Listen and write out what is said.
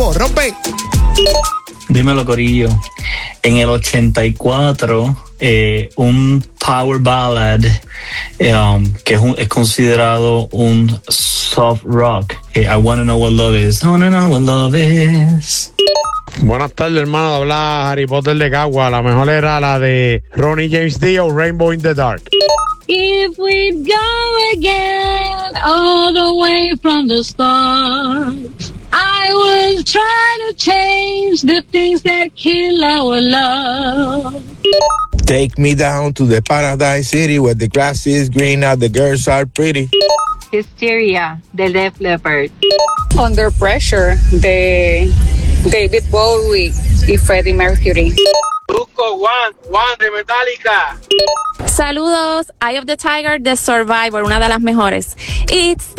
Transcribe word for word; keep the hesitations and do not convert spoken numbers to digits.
Activo, rompe. Dímelo, corillo. En el ochenta y cuatro, eh, un power ballad eh, um, que es, un, es considerado un soft rock. Eh, I Wanna Know What Love Is. I Wanna Know What Love Is. Buenas tardes, hermano. Habla Harry Potter de Cagua. La mejor era la de Ronnie James Dio, Rainbow in the Dark. If we go again all the way from the start, I will try to change the things that kill our love. Take me down to the paradise city where the grass is green and the girls are pretty. Hysteria de Def Leppard. Under Pressure de David Bowie y Freddie Mercury. Busco One, One de Metallica. Saludos, Eye of the Tiger de Survivor, una de las mejores. It's